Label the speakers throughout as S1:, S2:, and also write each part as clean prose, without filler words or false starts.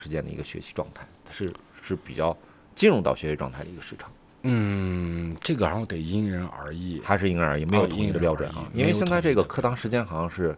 S1: 时间的一个学习状态？是比较进入到学习状态的一个时长？
S2: 这个然后得因人而异，
S1: 还是因人而异，没有统一的标准啊。因为现在这个课堂时间好像是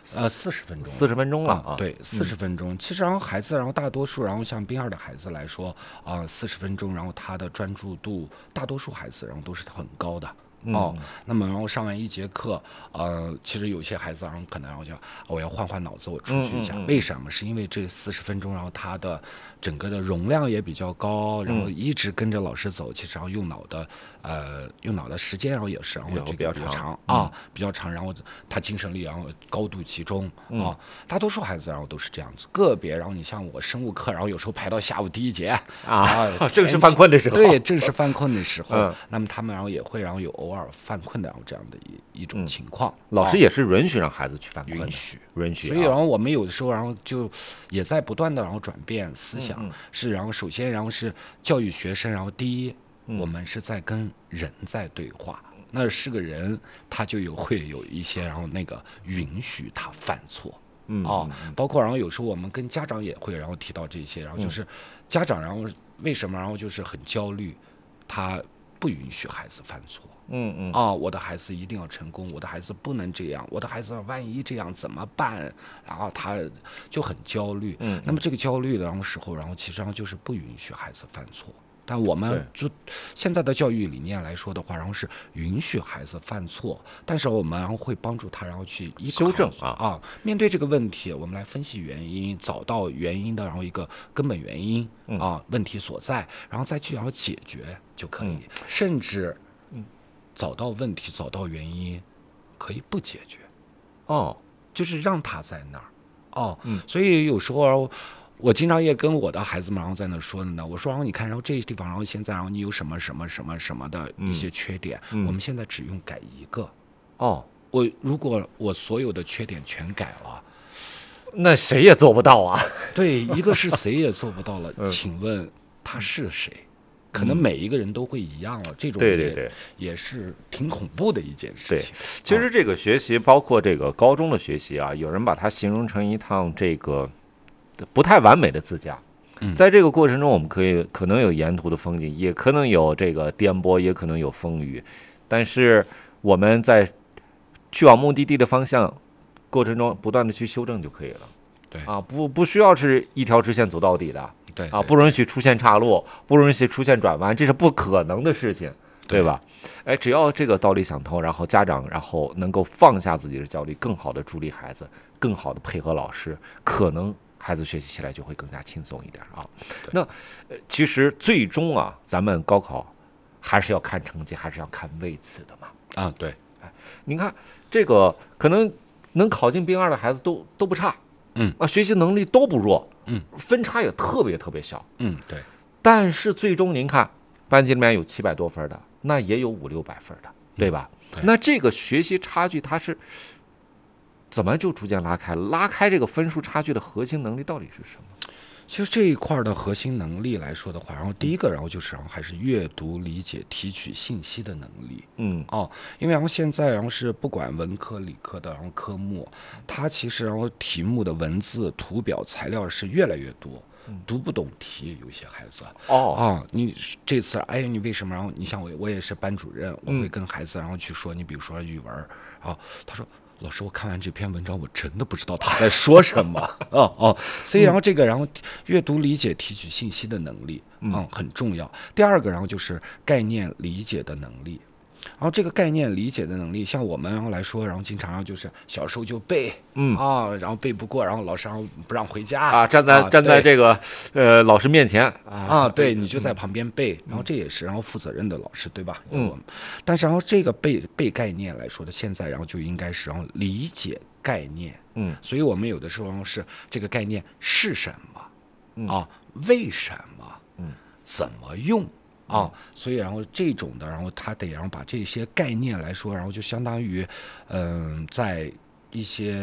S2: 40分钟
S1: ，40分钟了啊。
S2: 对，40分钟。其实然后孩子，然后大多数，然后像兵2的孩子来说40分钟，然后他的专注度，大多数孩子然后都是很高的。那么然后上完一节课，其实有些孩子然后可能然后就我要换脑子，我出去一下。为什么？是因为这40分钟，然后他的整个的容量也比较高，然后一直跟着老师走，其实然后用脑的时间，然后也是然后这个比较长比较长，然后他精神力然后高度集中大多数孩子然后都是这样子，个别然后你像我生物课，然后有时候排到下午第1节
S1: 正是犯困的时候，
S2: 对，正是犯困的时候，那么他们然后也会然后有偶尔犯困的然后这样的一种情况，
S1: 老师也是允许让孩子去犯困的，
S2: 允许。所以然后我们有的时候然后就也在不断的然后转变思想，是然后首先然后是教育学生，然后第一，我们是在跟人在对话，那是个人，他就会有一些然后那个允许他犯错。包括然后有时候我们跟家长也会然后提到这些，然后就是家长然后为什么然后就是很焦虑，他不允许孩子犯错。我的孩子一定要成功，我的孩子不能这样，我的孩子万一这样怎么办？然后他就很焦虑。那么这个焦虑的然后时候，然后其实上就是不允许孩子犯错。但我们就现在的教育理念来说的话，然后是允许孩子犯错，但是我们然后会帮助他，然后去
S1: 修正
S2: 面对这个问题，我们来分析原因，找到原因的然后一个根本原因问题所在，然后再去然后解决就可以，甚至找到问题，找到原因，可以不解决就是让他在那儿所以有时候我经常也跟我的孩子们然后在那说的呢，我说然后你看，然后这些地方，然后现在然后你有什么的一些缺点，我们现在只用改一个如果我所有的缺点全改了，
S1: 那谁也做不到啊。
S2: 对，一个是谁也做不到了请问他是谁？可能每一个人都会一样了，这种也是挺恐怖的一件事情。
S1: 其实这个学习，包括这个高中的学习啊，有人把它形容成一趟这个不太完美的自驾。在这个过程中，我们可能有沿途的风景，也可能有这个颠簸，也可能有风雨，但是我们在去往目的地的方向过程中不断的去修正就可以了。
S2: 对
S1: 不需要是一条直线走到底的。不允许出现岔路，不允许出现转弯，这是不可能的事情，对吧？只要这个道理想通，然后家长然后能够放下自己的焦虑，更好的助力孩子，更好的配合老师，可能孩子学习起来就会更加轻松一点那其实最终咱们高考还是要看成绩，还是要看位次的嘛。
S2: 对。
S1: 您看这个可能能考进兵2的孩子都不差。学习能力都不弱，分差也特别特别小，
S2: 对。
S1: 但是最终您看，班级里面有700多分的，那也有500-600分的，对吧？那这个学习差距它是怎么就逐渐拉开？拉开这个分数差距的核心能力到底是什么？
S2: 其实这一块的核心能力来说的话，然后第一个，然后就是然后还是阅读、理解、提取信息的能力。因为然后现在然后是不管文科、理科的然后科目，它其实然后题目的文字、图表、材料是越来越多，读不懂题，有些孩子你这次你为什么？然后你像我也是班主任，我会跟孩子然后去说，你比如说语文他说。老师，我看完这篇文章，我真的不知道他在说什么所以然后这个然后阅读理解提取信息的能力很重要。第二个然后就是概念理解的能力。然后这个概念理解的能力，像我们然后来说，然后经常就是小时候就背然后背不过，然后老师然后不让回家
S1: 站在这个老师面前
S2: 对，你就在旁边背，然后这也是然后负责任的老师，对吧？但是然后这个背概念来说的，现在然后就应该是然后理解概念，所以我们有的时候是这个概念是什么为什么怎么用。所以然后这种的，然后他得然后把这些概念来说，然后就相当于在一些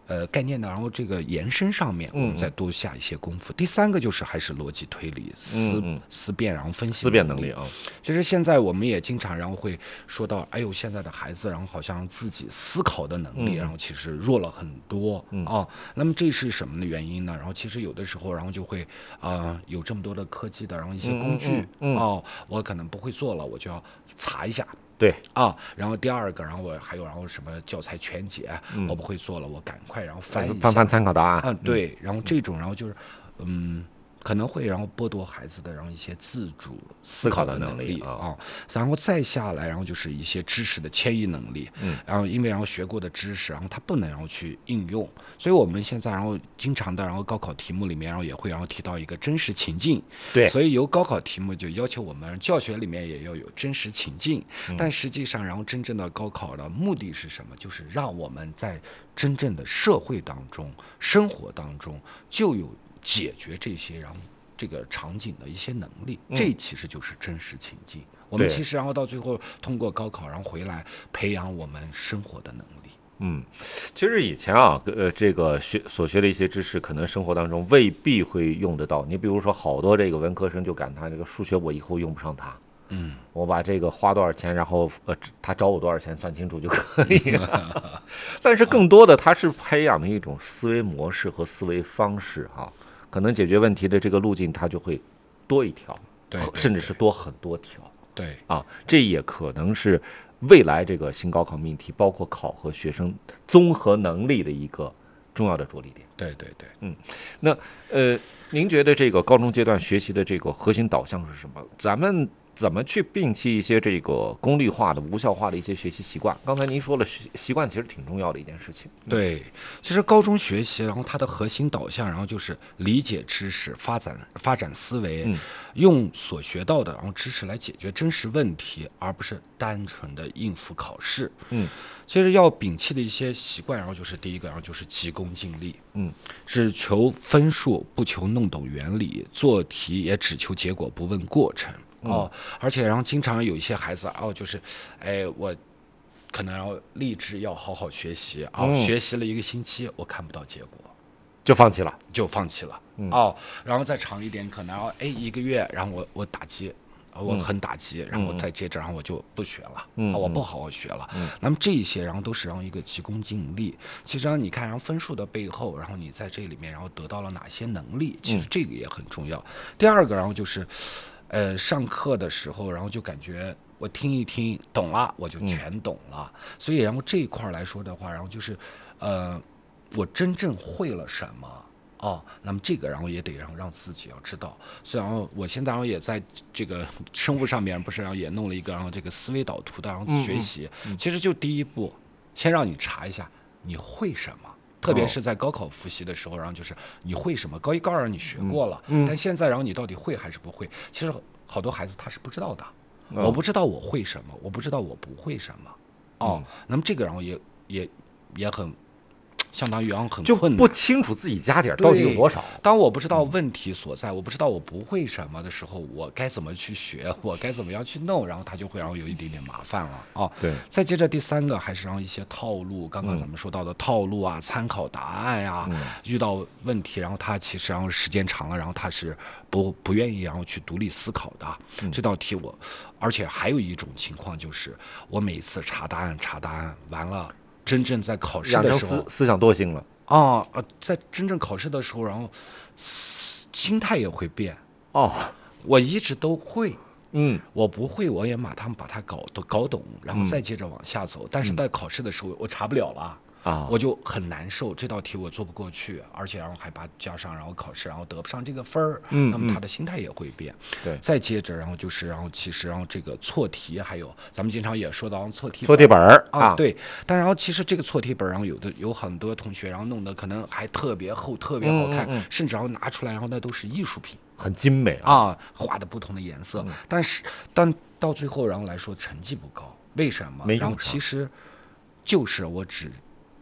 S2: 概念的，然后这个延伸上面，我们再多下一些功夫。第三个就是还是逻辑推理、思辨，然后分析
S1: 思辨能力啊。
S2: 其实现在我们也经常然后会说到，哎呦，现在的孩子，然后好像自己思考的能力，然后其实弱了很多啊。那么这是什么的原因呢？然后其实有的时候，然后就会有这么多的科技的，然后一些工具我可能不会做了，我就要查一下。
S1: 对
S2: 然后第二个，然后我还有然后什么教材全解，我不会做了，我赶快然后翻一
S1: 下，翻参考答案
S2: 对，然后这种然后就是可能会然后剥夺孩子的然后一些自主思考的能力然后再下来，然后就是一些知识的迁移能力，然后因为然后学过的知识，然后他不能然后去应用，所以我们现在然后经常的然后高考题目里面，然后也会然后提到一个真实情境，
S1: 对，
S2: 所以由高考题目就要求我们教学里面也要有真实情境，但实际上然后真正的高考的目的是什么？就是让我们在真正的社会当中、生活当中就有解决这些然后这个场景的一些能力，这其实就是真实情境。我们其实然后到最后通过高考，然后回来培养我们生活的能力。
S1: 其实以前这个所学的一些知识，可能生活当中未必会用得到。你比如说，好多这个文科生就感叹，这个数学我以后用不上它。我把这个花多少钱，然后他找我多少钱算清楚就可以了。但是更多的，他是培养的一种思维模式和思维方式可能解决问题的这个路径，它就会多一条，
S2: 对，
S1: 甚至是多很多条。
S2: 对
S1: 这也可能是未来这个新高考命题，包括考核学生综合能力的一个重要的着力点。
S2: 对，
S1: 那您觉得这个高中阶段学习的这个核心导向是什么？咱们怎么去摒弃一些这个功利化的、无效化的一些学习习惯？刚才您说了，习惯其实挺重要的一件事情。
S2: 对，其实高中学习，然后它的核心导向，然后就是理解知识、发展思维，用所学到的然后知识来解决真实问题，而不是单纯的应付考试。其实要摒弃的一些习惯，然后就是第一个，然后就是急功近利。只求分数，不求弄懂原理，做题也只求结果，不问过程。而且然后经常有一些孩子就是我可能要立志要好好学习学习了1个星期，我看不到结果
S1: 就放弃了，
S2: 然后再长一点，可能1个月，然后我打击，我很打击，然后我再接着，然后我就不学了，我不好好学了。那么这一些，然后都是然后一个急功近利。其实你看，然后分数的背后，然后你在这里面，然后得到了哪些能力？其实这个也很重要。第二个，然后就是上课的时候，然后就感觉我听一听懂了，我就全懂了。所以然后这一块来说的话，然后就是我真正会了什么那么这个然后也得让自己要知道。所以然后我现在然后也在这个生物上面不是然后也弄了一个然后这个思维导图的然后学习。其实就第一步，先让你查一下你会什么。特别是在高考复习的时候，然后就是你会什么，高1高2你学过了，但现在然后你到底会还是不会？其实好多孩子他是不知道的，我不知道我会什么，我不知道我不会什么，那么这个然后也很相当于很困难，
S1: 就不清楚自己家底到底有多少。
S2: 当我不知道问题所在，我不知道我不会什么的时候，我该怎么去学，我该怎么样去弄，然后他就会然后有一点点麻烦了
S1: 对。
S2: 再接着第三个还是让一些套路，刚刚咱们说到的套路参考答案遇到问题，然后他其实然后时间长了，然后他是不愿意然后去独立思考的。这道题而且还有一种情况就是，我每次查答案完了。真正在考试的时候，
S1: 思想惰性了
S2: 在真正考试的时候，然后心态也会变我一直都会，我不会，我也把它搞懂，然后再接着往下走。但是在考试的时候，我查不了了。我就很难受，这道题我做不过去，而且然后还加上然后考试，然后得不上这个分儿，那么他的心态也会变。
S1: 对，
S2: 再接着然后就是然后其实然后这个错题，还有咱们经常也说到错题
S1: 本
S2: 对，但然后其实这个错题本，然后有很多同学然后弄得可能还特别厚，特别好看，甚至然后拿出来，然后那都是艺术品，
S1: 很精美
S2: 画的不同的颜色，但到最后然后来说成绩不高，为什么？然后其实就是我只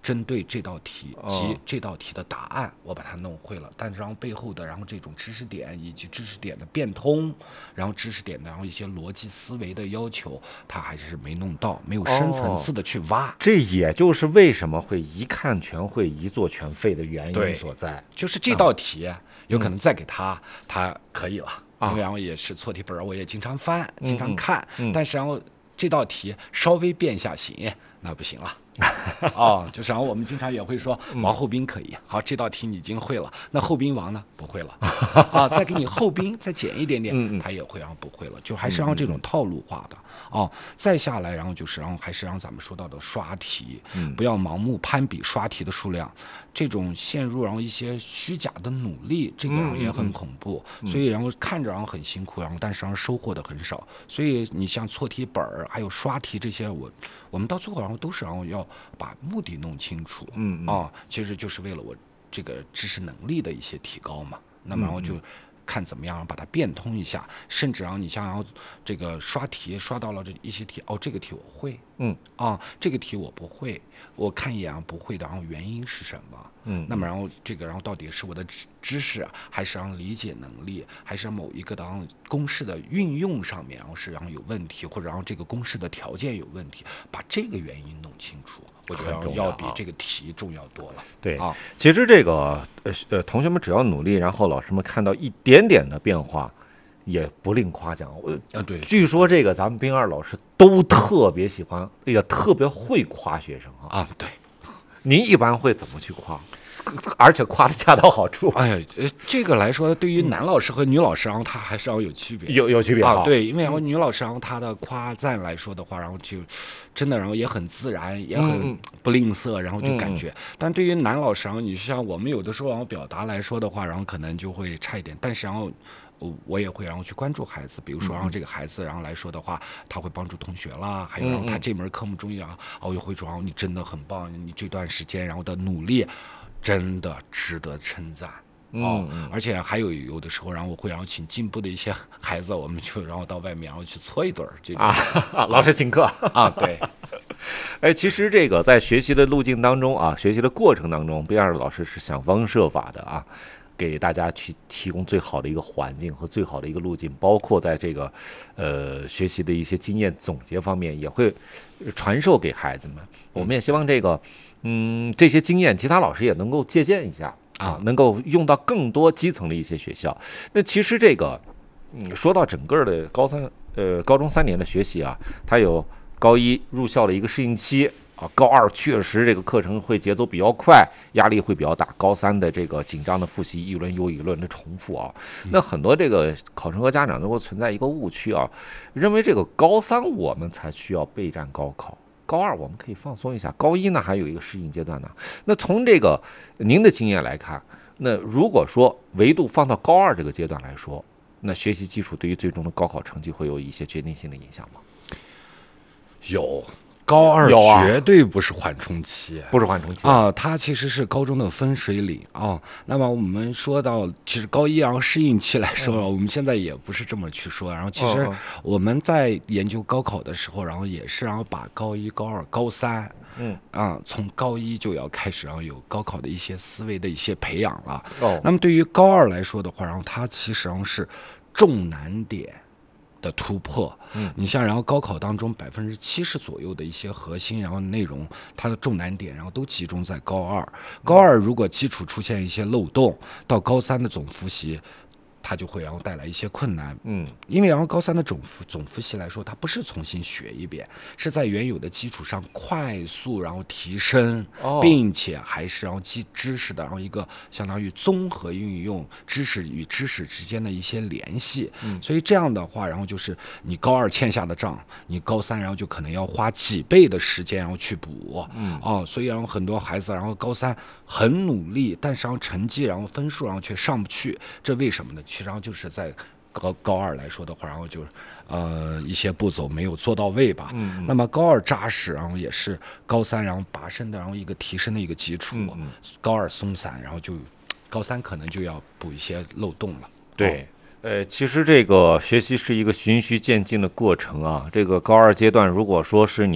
S2: 针对这道题及这道题的答案，我把它弄会了，但是然后背后的然后这种知识点以及知识点的变通，然后知识点的然后一些逻辑思维的要求，他还是没弄到，没有深层次的去挖。
S1: 这也就是为什么会一看全会一做全废的原因所在。
S2: 就是这道题有可能再给他可以了，因为然后也是错题本，我也经常翻，经常看，但是然后这道题稍微变一下形，那不行了。就是然后我们经常也会说王后兵可以，好，这道题你已经会了，那后兵王呢不会了再给你后兵再减一点点，他也会然后不会了，就还是让这种套路化的再下来然后就是然后还是让咱们说到的刷题，不要盲目攀比刷题的数量，这种陷入然后一些虚假的努力，这个也很恐怖，所以然后看着然后很辛苦，然后但是然后收获的很少，所以你像错题本还有刷题这些，我们到最后然后都是然后要把目的弄清楚，其实就是为了我这个知识能力的一些提高嘛。那么然后就看怎么样把它变通一下，甚至然后你像然后这个刷题刷到了这一些题，这个题我会，这个题我不会，我看一眼不会的，然后原因是什么？那么然后这个然后到底是我的知识，还是让理解能力，还是某一个然后公式的运用上面然后是然后有问题，或者然后这个公式的条件有问题，把这个原因弄清楚，我觉得要比这个题重要多了。
S1: 对其实这个同学们只要努力，然后老师们看到一点点的变化，也不吝夸奖。
S2: 对，
S1: 据说这个咱们兵二老师都特别喜欢，也特别会夸学生
S2: 对，
S1: 您一般会怎么去夸？而且夸的恰到好处。
S2: 这个来说，对于男老师和女老师，然后他还是要有区别，
S1: 有区别
S2: 对，因为然后女老师，然后她的夸赞来说的话，然后就真的，然后也很自然，也很不吝啬，然后就感觉。但对于男老师，然后你像我们有的时候，然后表达来说的话，然后可能就会差一点。但是然后我也会然后去关注孩子，比如说然后这个孩子然后来说的话，他会帮助同学啦，还有然后他这门科目中我也会说，然后你真的很棒，你这段时间然后的努力真的值得称赞。而且还有的时候，然后我会然后请进步的一些孩子，我们就然后到外面然后去搓一顿这种
S1: 老师请客
S2: 对。
S1: 其实这个在学习的路径当中学习的过程当中，兵二老师是想方设法的给大家去提供最好的一个环境和最好的一个路径，包括在这个学习的一些经验总结方面，也会传授给孩子们。我们也希望这个这些经验其他老师也能够借鉴一下能够用到更多基层的一些学校。那其实这个说到整个的高中3年的学习它有高一入校的一个适应期高2确实这个课程会节奏比较快，压力会比较大，高3的这个紧张的复习，一轮又一轮的重复那很多这个考生和家长都会存在一个误区认为这个高3我们才需要备战高考，高2我们可以放松一下，高1呢还有一个适应阶段呢。那从这个您的经验来看，那如果说维度放到高2这个阶段来说，那学习基础对于最终的高考成绩会有一些决定性的影响吗？
S2: 有。高2绝对不是缓冲期，
S1: 不是缓冲期
S2: 它其实是高中的分水岭那么我们说到，其实高一然后适应期来说，我们现在也不是这么去说。然后其实我们在研究高考的时候，然后也是然后把高1、高2、高3，从高1就要开始然后有高考的一些思维的一些培养了。那么对于高2来说的话，然后它其实然后是重难点的突破。你像然后高考当中70%左右的一些核心然后内容，它的重难点然后都集中在高2。高2如果基础出现一些漏洞，到高3的总复习它就会然后带来一些困难。因为然后高3的总复习来说，它不是重新学一遍，是在原有的基础上快速然后提升，并且还是然后知识的然后一个相当于综合运用知识与知识之间的一些联系。所以这样的话，然后就是你高2欠下的账，你高3然后就可能要花几倍的时间然后去补。所以然后很多孩子然后高3很努力，但是然后成绩然后分数然后却上不去，这为什么呢？其实然后就是在高2来说的话，然后就是一些步骤没有做到位吧。那么高2扎实，然后也是高3然后拔升的然后一个提升的一个基础。高2松散，然后就高3可能就要补一些漏洞了。
S1: 对。其实这个学习是一个循序渐进的过程这个高2阶段，如果说是你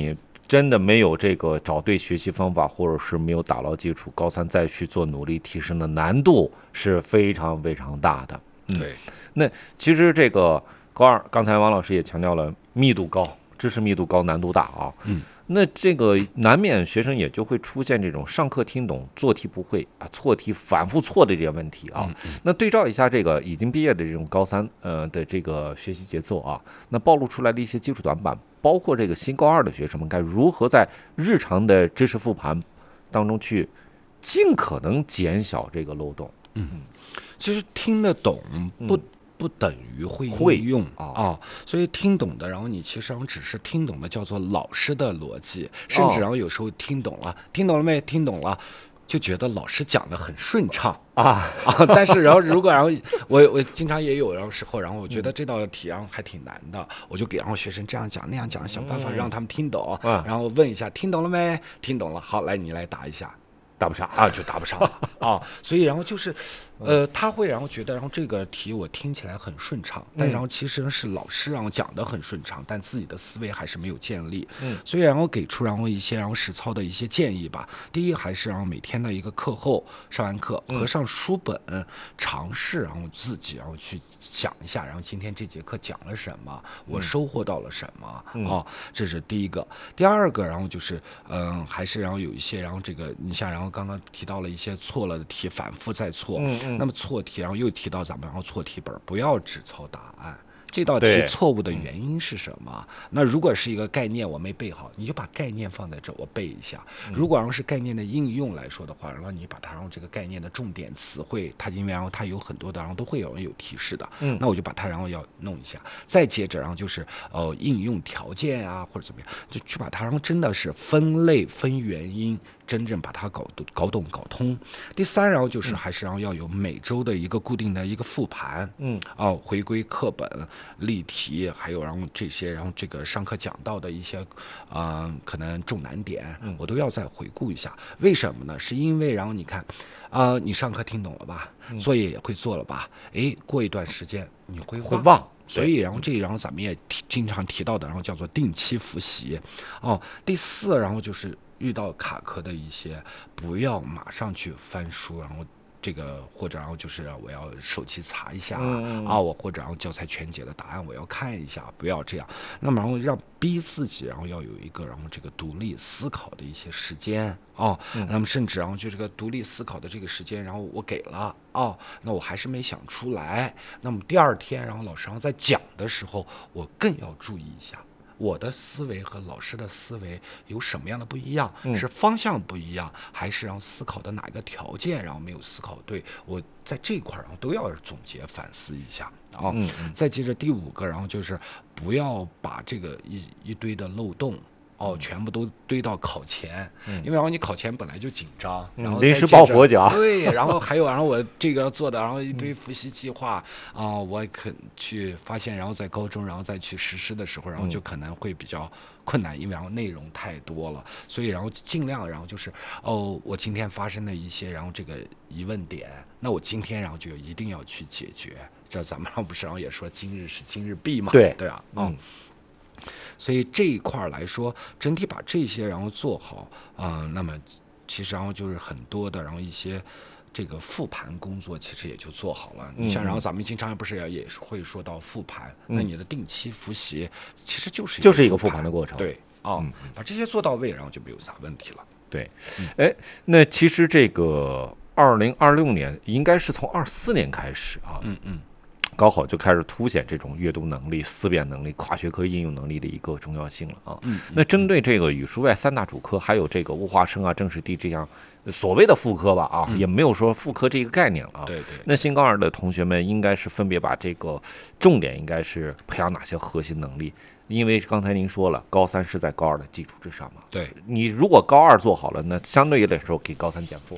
S1: 真的没有这个找对学习方法，或者是没有打牢基础，高三再去做努力提升的难度是非常非常大的。
S2: 对，
S1: 那其实这个高二，刚才王老师也强调了，密度高，知识密度高，难度大啊。那这个难免学生也就会出现这种上课听懂做题不会啊，错题反复错的这些问题啊。那对照一下这个已经毕业的这种高三的这个学习节奏啊，那暴露出来的一些基础短板，包括这个新高二的学生们该如何在日常的知识复盘当中去尽可能减小这个漏洞。
S2: 其实听得懂不等于会应用啊，所以听懂的，然后你其实只是听懂的叫做老师的逻辑，甚至然后有时候听懂了没？听懂了，就觉得老师讲的很顺畅啊。但是然后如果然后我经常也有然后时候，然后我觉得这道题然后还挺难的，我就给然后学生这样讲那样讲，想办法让他们听懂，然后问一下听懂了没？听懂了，好，来你来答一下。
S1: 答不上
S2: 啊，就答不上了啊，所以然后就是，他会然后觉得，然后这个题我听起来很顺畅，但然后其实是老师然后讲的很顺畅，但自己的思维还是没有建立，所以然后给出然后一些然后实操的一些建议吧。第一还是然后每天的一个课后上完课，合上书本，尝试然后自己然后去想一下，然后今天这节课讲了什么，我收获到了什么啊，这是第一个。第二个然后就是还是然后有一些然后这个你像然后刚刚提到了一些错了的题反复再错，那么错题然后又提到咱们然后错题本不要只抄答案，这道题错误的原因是什么？那如果是一个概念我没背好，你就把概念放在这我背一下。如果要是概念的应用来说的话，然后你把它让这个概念的重点词汇，它因为然后它有很多的然后都会有人有提示的，那我就把它然后要弄一下。再接着然后就是应用条件啊或者怎么样，就去把它然后真的是分类分原因，真正把它搞懂搞通。第三，然后就是还是然后要有每周的一个固定的一个复盘，回归课本例题，还有然后这些然后这个上课讲到的一些可能重难点，我都要再回顾一下。为什么呢？是因为然后你看你上课听懂了吧，作业也会做了吧，过一段时间你会忘。所以然后咱们也经常提到的，然后叫做定期复习。第四，然后就是遇到卡壳的一些，不要马上去翻书，然后这个或者然后就是我要手机查一下我或者然后教材全解的答案我要看一下，不要这样。那么然后让逼自己，然后要有一个然后这个独立思考的一些时间那么甚至然后就这个独立思考的这个时间，然后我给了那我还是没想出来，那么第二天然后老师然后在讲的时候，我更要注意一下。我的思维和老师的思维有什么样的不一样？是方向不一样，还是让思考的哪一个条件然后没有思考对？我在这一块然后都要总结反思一下再接着第五个，然后就是不要把这个一堆的漏洞全部都堆到考前，因为然后你考前本来就紧张，然后
S1: 临时抱佛脚，
S2: 对，然后还有然后我这个做的，然后一堆复习计划我可去发现，然后在高中然后再去实施的时候，然后就可能会比较困难，因为然后内容太多了，所以然后尽量然后就是我今天发生的一些然后这个疑问点，那我今天然后就一定要去解决。这咱们不是然后也说今日是今日毕嘛？对所以这一块来说，整体把这些然后做好那么其实然后就是很多的然后一些这个复盘工作其实也就做好了。你像然后咱们经常不是也会说到复盘，那你的定期复习其实就是
S1: 一个复盘的过程。
S2: 对把这些做到位，然后就没有啥问题了。
S1: 对，那其实这个2026年应该是从24年开始高考就开始凸显这种阅读能力、思辨能力、跨学科应用能力的一个重要性了那针对这个语数外3大主科，还有这个物化生政史地这样所谓的副科吧也没有说副科这个概念了
S2: 对。
S1: 那新高二的同学们应该是分别把这个重点应该是培养哪些核心能力？因为刚才您说了，高三是在高二的基础之上嘛。
S2: 对，
S1: 你如果高二做好了，那相对来说给高三减负了嘛。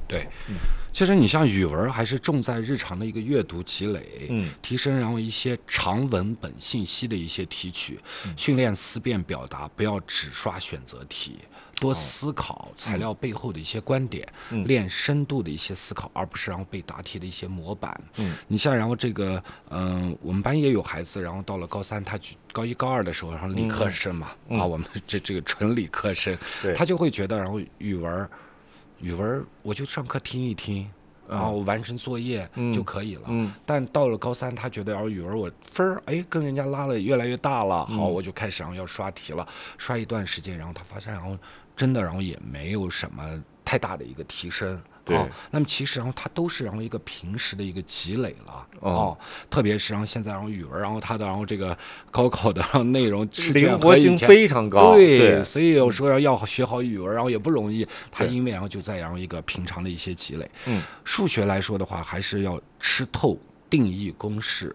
S2: 对，其实你像语文还是重在日常的一个阅读积累，提升然后一些长文本信息的一些提取，训练思辨表达，不要只刷选择题，多思考材料背后的一些观点，练深度的一些思考，而不是然后背答题的一些模板。你像然后这个我们班也有孩子，然后到了高3，他高1高2的时候，然后理科生嘛，我们这个纯理科生，他就会觉得然后语文我就上课听一听，然后完成作业就可以了。但到了高3，他觉得然后语文我分儿跟人家拉的越来越大了，好，我就开始然后要刷题了，刷一段时间，然后他发现然后真的然后也没有什么太大的一个提升。
S1: 对，
S2: 那么其实然后它都是然后一个平时的一个积累了特别是然后现在然后语文然后它的然后这个高考的然后内容
S1: 灵活性非常高，
S2: 对，所以有时候要学好语文然后也不容易，它因为然后就在然后一个平常的一些积累。数学来说的话，还是要吃透定义公式，